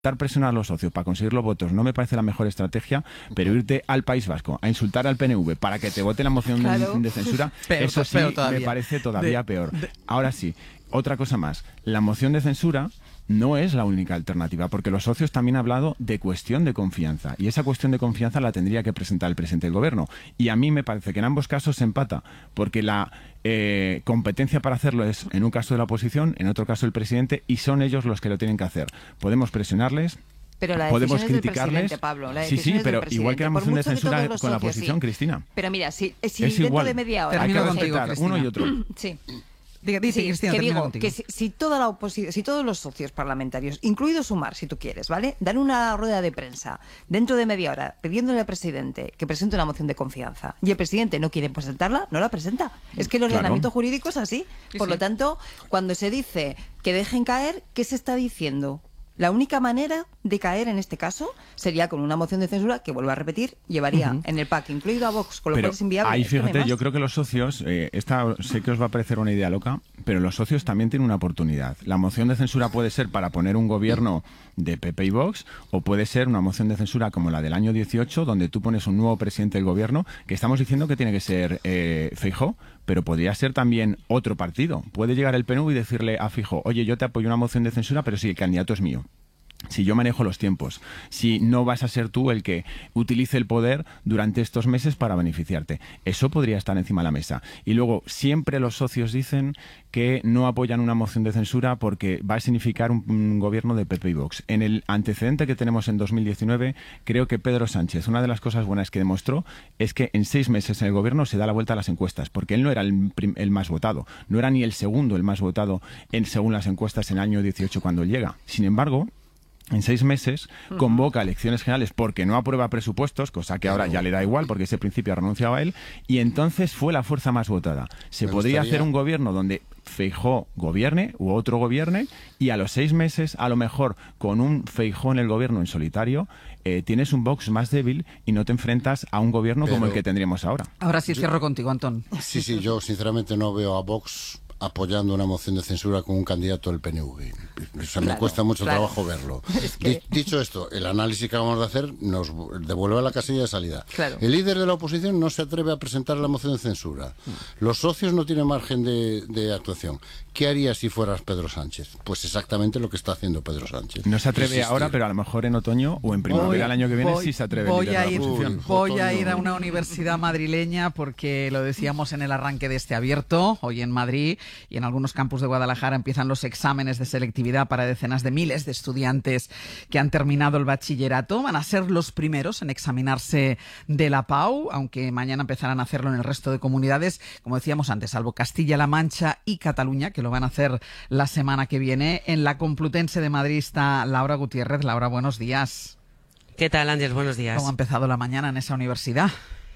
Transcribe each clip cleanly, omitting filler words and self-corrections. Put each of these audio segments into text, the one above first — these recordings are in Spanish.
intentar presionar a los socios para conseguir los votos no me parece la mejor estrategia, pero irte al País Vasco a insultar al PNV para que te vote la moción de censura, eso sí me parece todavía peor. Ahora sí, otra cosa más. La moción de censura no es la única alternativa, porque los socios también han hablado de cuestión de confianza, y esa cuestión de confianza la tendría que presentar el presidente del gobierno. Y a mí me parece que en ambos casos se empata, porque la competencia para hacerlo es, en un caso de la oposición, en otro caso el presidente, y son ellos los que lo tienen que hacer. Podemos presionarles, pero la podemos decisión criticarles. Es del Pablo, la sí, pero igual que la moción de censura con la oposición, sí. Cristina. Pero mira, si es dentro igual. de media hora... Hay que respetar uno y otro. Sí. Dice, Cristina, que digo que si toda la oposición, si todos los socios parlamentarios, incluido Sumar, si tú quieres, ¿vale?, dan una rueda de prensa dentro de media hora pidiéndole al presidente que presente una moción de confianza y el presidente no quiere presentarla, no la presenta. Es que el ordenamiento jurídico es así. Por lo tanto, cuando se dice que dejen caer, ¿qué se está diciendo? La única manera de caer en este caso sería con una moción de censura que, vuelvo a repetir, llevaría en el pack incluido a Vox, con lo cual es inviable. Ahí fíjate, yo creo que los socios, esta sé que os va a parecer una idea loca, pero los socios también tienen una oportunidad. La moción de censura puede ser para poner un gobierno de PP y Vox, o puede ser una moción de censura como la del año 18, donde tú pones un nuevo presidente del gobierno, que estamos diciendo que tiene que ser Feijóo, pero podría ser también otro partido. Puede llegar el PNV y decirle a Feijóo, oye, yo te apoyo una moción de censura, pero si el candidato es mío. Si yo manejo los tiempos, si no vas a ser tú el que utilice el poder durante estos meses para beneficiarte. Eso podría estar encima de la mesa. Y luego, siempre los socios dicen que no apoyan una moción de censura porque va a significar un gobierno de PP y Vox. En el antecedente que tenemos en 2019, creo que Pedro Sánchez, una de las cosas buenas que demostró es que en 6 meses en el gobierno se da la vuelta a las encuestas, porque él no era el más votado, no era ni el segundo el más votado según las encuestas en el año 18 cuando él llega. Sin embargo, en 6 meses convoca elecciones generales porque no aprueba presupuestos, cosa que ahora ya le da igual porque ese principio ha renunciado a él, y entonces fue la fuerza más votada. Se podría hacer un gobierno donde Feijóo gobierne u otro gobierne, y a los 6 meses, a lo mejor con un Feijóo en el gobierno en solitario, tienes un Vox más débil y no te enfrentas a un gobierno como el que tendríamos ahora. Ahora sí cierro contigo, Antón. Sí, yo sinceramente no veo a Vox apoyando una moción de censura con un candidato del PNV. O sea, me cuesta mucho trabajo verlo. Es que... Dicho esto, el análisis que acabamos de hacer nos devuelve a la casilla de salida. El líder de la oposición no se atreve a presentar la moción de censura. Los socios no tienen margen de actuación. ¿Qué harías si fueras Pedro Sánchez? Pues exactamente lo que está haciendo Pedro Sánchez. No se atreve ahora, pero a lo mejor en otoño o en primavera el año que viene sí se atreve a liderar la oposición. Voy a ir a una universidad madrileña porque lo decíamos en el arranque de este abierto, hoy en Madrid y en algunos campus de Guadalajara empiezan los exámenes de selectividad para decenas de miles de estudiantes que han terminado el bachillerato. Van a ser los primeros en examinarse de la PAU, aunque mañana empezarán a hacerlo en el resto de comunidades, como decíamos antes, salvo Castilla-La Mancha y Cataluña, que lo van a hacer la semana que viene. En la Complutense de Madrid está Laura Gutiérrez. Laura, buenos días. ¿Qué tal, Ángel? Buenos días. ¿Cómo ha empezado la mañana en esa universidad?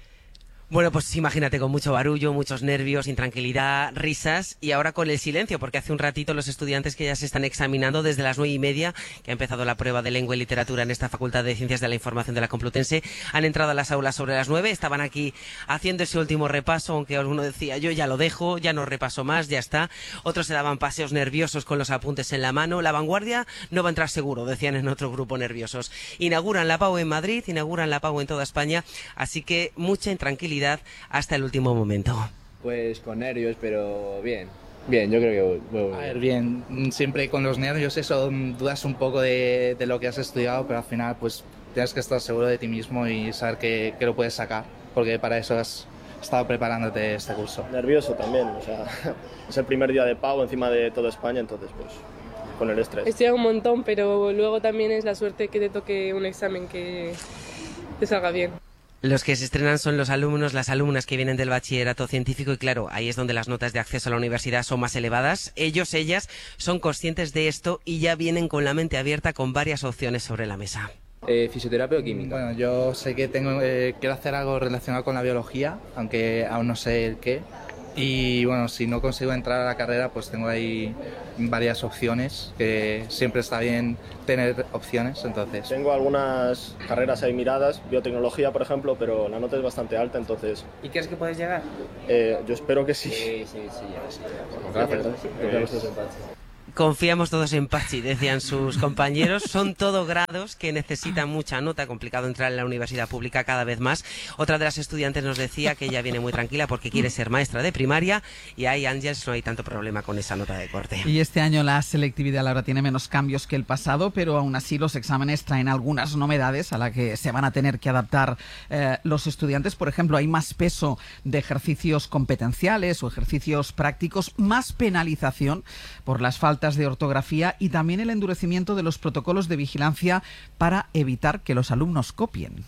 Bueno, pues imagínate, con mucho barullo, muchos nervios, intranquilidad, risas, y ahora con el silencio, porque hace un ratito los estudiantes que ya se están examinando desde las 9:30, que ha empezado la prueba de lengua y literatura en esta Facultad de Ciencias de la Información de la Complutense, han entrado a las aulas sobre las 9, estaban aquí haciendo ese último repaso, aunque alguno decía, yo ya lo dejo, ya no repaso más, ya está. Otros se daban paseos nerviosos con los apuntes en la mano. La vanguardia no va a entrar seguro, decían en otro grupo nerviosos. Inauguran la PAU en Madrid, inauguran la PAU en toda España, así que mucha intranquilidad hasta el último momento. Pues con nervios, pero bien. Bien, yo creo que voy. A ver, bien. Siempre con los nervios eso, dudas un poco de lo que has estudiado, pero al final pues tienes que estar seguro de ti mismo y saber que lo puedes sacar, porque para eso has estado preparándote este curso. Nervioso también, o sea, es el primer día de PAU encima de toda España, entonces pues con el estrés. Estudia un montón, pero luego también es la suerte que te toque un examen que te salga bien. Los que se estrenan son los alumnos, las alumnas que vienen del bachillerato científico, y claro, ahí es donde las notas de acceso a la universidad son más elevadas. Ellos, ellas, son conscientes de esto y ya vienen con la mente abierta con varias opciones sobre la mesa. ¿Fisioterapia o química? Bueno, yo sé que quiero hacer algo relacionado con la biología, aunque aún no sé el qué. Y bueno, si no consigo entrar a la carrera, pues tengo ahí varias opciones, que siempre está bien tener opciones, entonces. Tengo algunas carreras ahí miradas, biotecnología por ejemplo, pero la nota es bastante alta, entonces... ¿Y crees que puedes llegar? Yo espero que sí. Sí, ya. Gracias. Confiamos todos en Pachi, decían sus compañeros. Son todo grados que necesitan mucha nota, complicado entrar en la universidad pública cada vez más. Otra de las estudiantes nos decía que ella viene muy tranquila porque quiere ser maestra de primaria y ahí, Ángels, no hay tanto problema con esa nota de corte. Y este año la selectividad, Laura, tiene menos cambios que el pasado, pero aún así los exámenes traen algunas novedades a las que se van a tener que adaptar los estudiantes. Por ejemplo, hay más peso de ejercicios competenciales o ejercicios prácticos, más penalización por las faltas de ortografía y también el endurecimiento de los protocolos de vigilancia para evitar que los alumnos copien.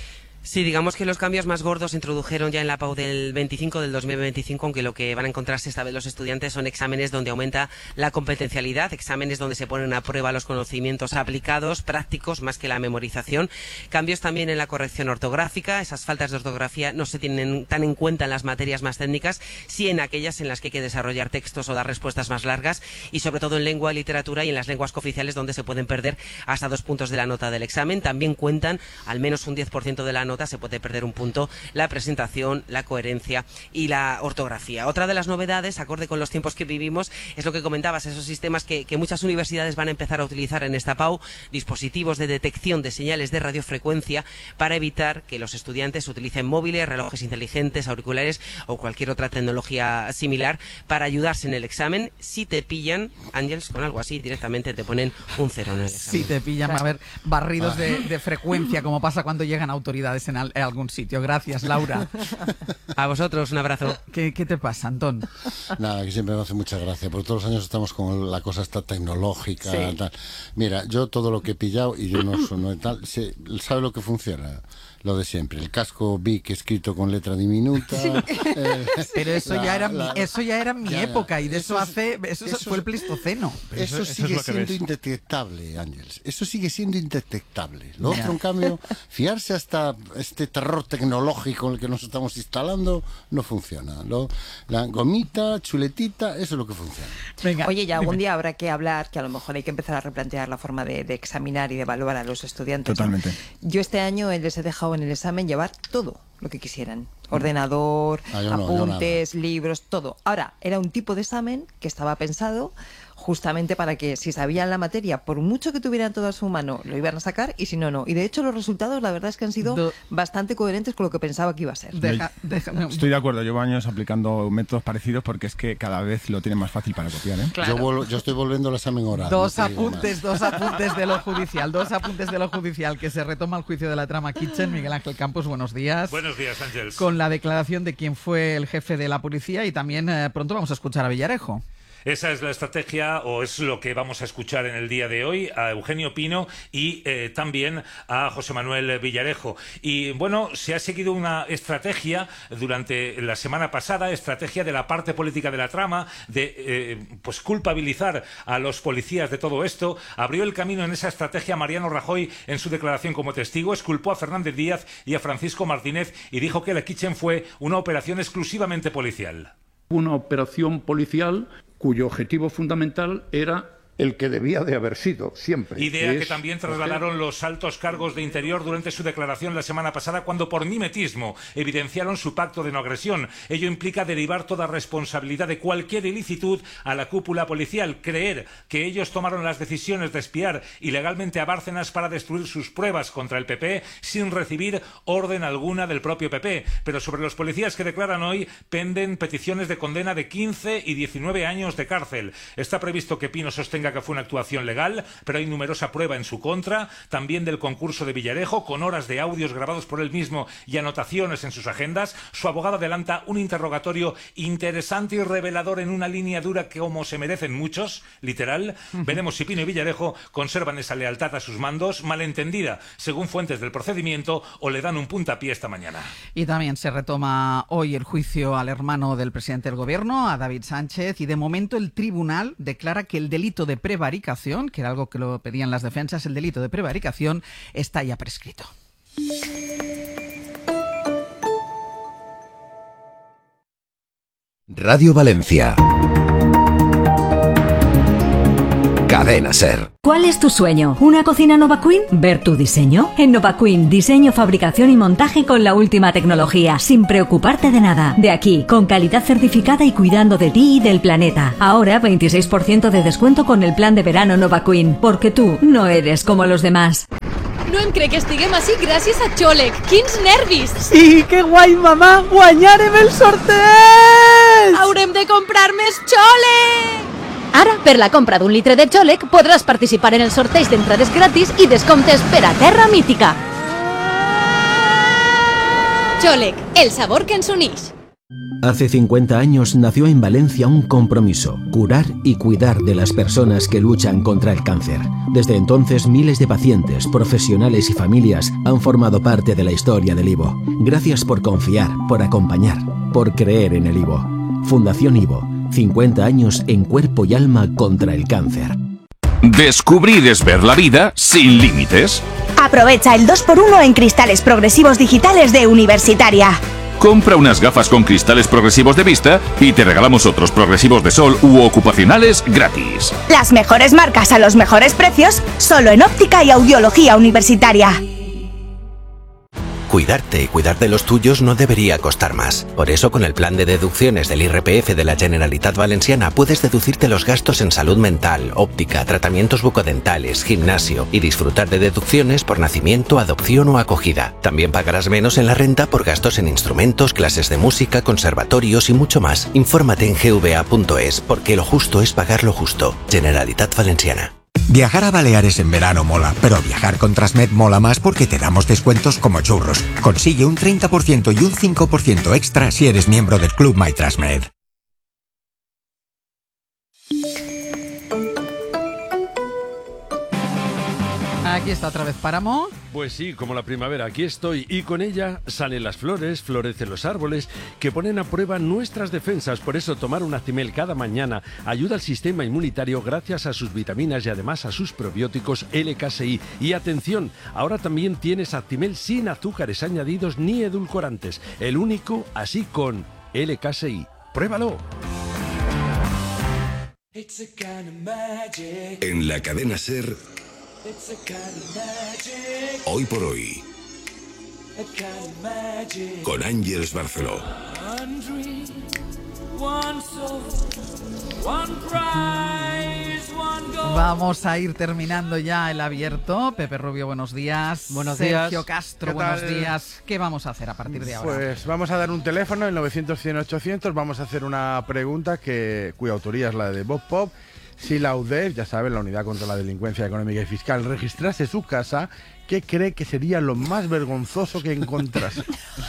Sí, digamos que los cambios más gordos se introdujeron ya en la PAU del 25 del 2025, aunque lo que van a encontrarse esta vez los estudiantes son exámenes donde aumenta la competencialidad, exámenes donde se ponen a prueba los conocimientos aplicados, prácticos, más que la memorización. Cambios también en la corrección ortográfica, esas faltas de ortografía no se tienen tan en cuenta en las materias más técnicas, sí en aquellas en las que hay que desarrollar textos o dar respuestas más largas, y sobre todo en lengua, literatura y en las lenguas cooficiales, donde se pueden perder hasta 2 puntos de la nota del examen. También cuentan al menos un 10% de la nota, se puede perder un punto, la presentación, la coherencia y la ortografía. Otra de las novedades, acorde con los tiempos que vivimos, es lo que comentabas, esos sistemas que muchas universidades van a empezar a utilizar en esta PAU, dispositivos de detección de señales de radiofrecuencia para evitar que los estudiantes utilicen móviles, relojes inteligentes, auriculares o cualquier otra tecnología similar para ayudarse en el examen. Si te pillan, Ángels, con algo así, directamente te ponen un 0 en el examen. Si te pillan, a ver, barridos de frecuencia, como pasa cuando llegan autoridades en algún sitio. Gracias, Laura. A vosotros, un abrazo. ¿Qué te pasa, Antón? Nada, que siempre me hace mucha gracia, porque todos los años estamos con la cosa esta tecnológica, sí. Tal. Mira, yo todo lo que he pillado, y yo no soy tal, ¿sabe lo que funciona? Lo de siempre, el casco Bic escrito con letra diminuta. Sí. Pero eso ya era mi época, y de eso fue el Pleistoceno. Eso sigue siendo indetectable, Ángels. Eso sigue siendo indetectable. Lo otro, en cambio, fiarse hasta este terror tecnológico en el que nos estamos instalando, no funciona. La gomita, chuletita, eso es lo que funciona. Venga, oye, ya algún día habrá que hablar, que a lo mejor hay que empezar a replantear la forma de examinar y de evaluar a los estudiantes. Totalmente. ¿No? Yo este año les he dejado en el examen llevar todo lo que quisieran. Ordenador, apuntes, libros, todo. Ahora, era un tipo de examen que estaba pensado justamente para que si sabían la materia, por mucho que tuvieran todo a su mano, lo iban a sacar, y si no, no. Y de hecho los resultados, la verdad es que han sido bastante coherentes con lo que pensaba que iba a ser. Estoy de acuerdo, llevo años aplicando métodos parecidos porque es que cada vez lo tienen más fácil para copiar, ¿eh? Claro. Yo estoy volviendo al examen oral. Dos apuntes de lo judicial, que se retoma el juicio de la trama Kitchen. Miguel Ángel Campos, buenos días. Buenos días, Ángels. Con la declaración de quién fue el jefe de la policía, y también pronto vamos a escuchar a Villarejo. Esa es la estrategia, o es lo que vamos a escuchar en el día de hoy, a Eugenio Pino y también a José Manuel Villarejo. Y bueno, se ha seguido una estrategia durante la semana pasada, estrategia de la parte política de la trama, de pues culpabilizar a los policías de todo esto. Abrió el camino en esa estrategia Mariano Rajoy en su declaración como testigo, exculpó a Fernández Díaz y a Francisco Martínez y dijo que la Kitchen fue una operación exclusivamente policial. Una operación policial cuyo objetivo fundamental era el que debía de haber sido siempre. Idea que también trasladaron los altos cargos de Interior durante su declaración la semana pasada, cuando por mimetismo evidenciaron su pacto de no agresión. Ello implica derivar toda responsabilidad de cualquier ilicitud a la cúpula policial, creer que ellos tomaron las decisiones de espiar ilegalmente a Bárcenas para destruir sus pruebas contra el PP sin recibir orden alguna del propio PP. Pero sobre los policías que declaran hoy penden peticiones de condena de 15 y 19 años de cárcel. Está previsto que Pino sostenga que fue una actuación legal, pero hay numerosa prueba en su contra, también del concurso de Villarejo, con horas de audios grabados por él mismo y anotaciones en sus agendas. Su abogado adelanta un interrogatorio interesante y revelador en una línea dura que, como se merecen muchos, literal. Veremos si Pino y Villarejo conservan esa lealtad a sus mandos, malentendida según fuentes del procedimiento, o le dan un puntapié esta mañana. Y también se retoma hoy el juicio al hermano del presidente del gobierno, a David Sánchez, y de momento el tribunal declara que el delito de prevaricación, que era algo que lo pedían las defensas, el delito de prevaricación está ya prescrito. Radio Valencia. Cadena Ser. ¿Cuál es tu sueño? ¿Una cocina Nova Queen? ¿Ver tu diseño? En Nova Queen, diseño, fabricación y montaje con la última tecnología, sin preocuparte de nada. De aquí, con calidad certificada y cuidando de ti y del planeta. Ahora 26% de descuento con el plan de verano Nova Queen, porque tú no eres como los demás. No em crec que estiguem així gràcies a Xolec. Quins nervis! Sí, que guai, mamà! Guanyarem el sorteig! Haurem de comprar més Xolec! Ara, per la compra d'un litre de Xolec, podràs participar en el sorteig d'entrades gratis i descomptes per a Terra Mítica. Xolec, el sabor que ens unix. Hace 50 años nació en Valencia un compromiso: curar y cuidar de las personas que luchan contra el cáncer. Desde entonces, miles de pacientes, profesionales y familias han formado parte de la historia del IVO. Gracias por confiar, por acompañar, por creer en el IVO. Fundación IVO, 50 años en cuerpo y alma contra el cáncer. Descubrir es ver la vida sin límites. Aprovecha el 2x1 en cristales progresivos digitales de Universitaria. Compra unas gafas con cristales progresivos de vista y te regalamos otros progresivos de sol u ocupacionales gratis. Las mejores marcas a los mejores precios, solo en óptica y audiología Universitaria. Cuidarte y cuidar de los tuyos no debería costar más. Por eso, con el plan de deducciones del IRPF de la Generalitat Valenciana, puedes deducirte los gastos en salud mental, óptica, tratamientos bucodentales, gimnasio y disfrutar de deducciones por nacimiento, adopción o acogida. También pagarás menos en la renta por gastos en instrumentos, clases de música, conservatorios y mucho más. Infórmate en gva.es, porque lo justo es pagar lo justo. Generalitat Valenciana. Viajar a Baleares en verano mola, pero viajar con Transmed mola más porque te damos descuentos como churros. Consigue un 30% y un 5% extra si eres miembro del Club MyTransmed. Aquí está otra vez Páramo. Pues sí, como la primavera, aquí estoy, y con ella salen las flores, florecen los árboles, que ponen a prueba nuestras defensas. Por eso tomar un Actimel cada mañana ayuda al sistema inmunitario gracias a sus vitaminas y además a sus probióticos LKSI. Y atención, ahora también tienes Actimel sin azúcares añadidos ni edulcorantes, el único así con LKSI. ¡Pruébalo! En la cadena SER, Hoy por Hoy, con Ángeles Barceló. Vamos a ir terminando ya el abierto. Pepe Rubio, buenos días. Buenos días. Sergio Castro, buenos días. ¿Qué vamos a hacer a partir de ahora? Pues vamos a dar un teléfono, el 900-100-800. Vamos a hacer una pregunta cuya autoría es la de Bob Pop. Si la UDEF, ya saben, la Unidad contra la Delincuencia Económica y Fiscal, registrase su casa, ¿qué cree que sería lo más vergonzoso que encontrase?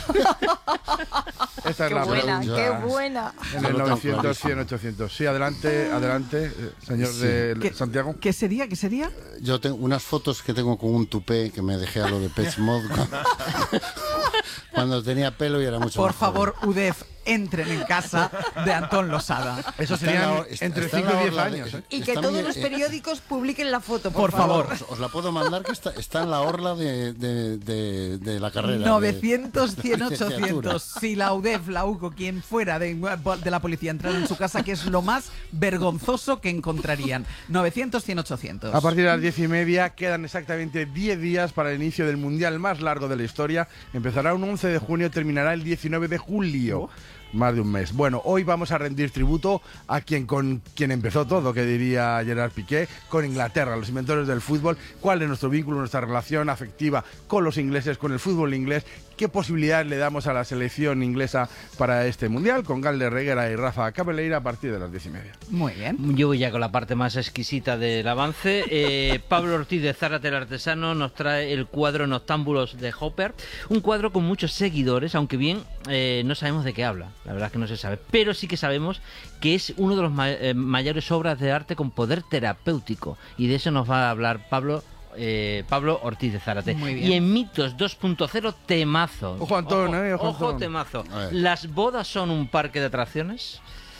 Esa es la pregunta. ¡Qué buena! En el 900-100-800. Sí, adelante, señor de Santiago. ¿Qué sería? Yo tengo unas fotos que tengo con un tupé que me dejé a lo de Pech Mod cuando tenía pelo y era mucho Por más favor, joven. UDEF, entren en casa de Antón Losada. Eso serían entre 5 y 10 años. Y que todos los periódicos publiquen la foto, por favor. Os la puedo mandar, que está en la orla de la carrera. 900-100-800. Si la UDEF, la UCO, quien fuera de la policía entrara en su casa, ¿qué es lo más vergonzoso que encontrarían? 900-100-800. A partir de las 10:30 quedan exactamente 10 días para el inicio del mundial más largo de la historia. Empezará un 11 de junio, terminará el 19 de julio. Más de un mes. Bueno, hoy vamos a rendir tributo a quien empezó todo, que diría Gerard Piqué, con Inglaterra, los inventores del fútbol. ¿Cuál es nuestro vínculo, nuestra relación afectiva con los ingleses, con el fútbol inglés? ¿Qué posibilidades le damos a la selección inglesa para este mundial? Con Galder Reguera y Rafa Cabeleira a partir de las 10:30. Muy bien. Yo voy ya con la parte más exquisita del avance. Pablo Ortiz de Zárate el Artesano nos trae el cuadro Noctámbulos de Hopper. Un cuadro con muchos seguidores, aunque bien no sabemos de qué habla. La verdad es que no se sabe. Pero sí que sabemos que es uno de los mayores obras de arte con poder terapéutico. Y de eso nos va a hablar Pablo Ortiz de Zárate. Muy bien. Y en Mitos 2.0, temazo. Ojo, Antón, ojo, temazo. ¿Las bodas son un parque de atracciones?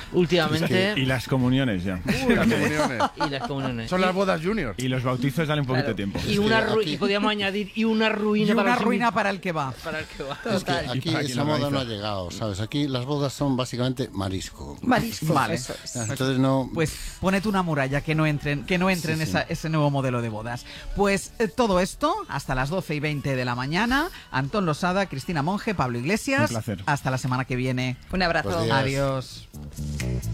Últimamente... Y las comuniones ya. Y las comuniones. Son las bodas junior. Y los bautizos dan un poquito de tiempo. Y y podríamos añadir, y una ruina, para el que va. Es que aquí esa moda no ha llegado, ¿sabes? Aquí las bodas son básicamente marisco. Marisco, vale. eso es. Entonces no... Pues ponete una muralla que no entren ese nuevo modelo de bodas. Pues todo esto hasta las 12:20 de la mañana. Antón Losada, Cristina Monge, Pablo Iglesias. Un placer. Hasta la semana que viene. Un abrazo. Pues Adiós.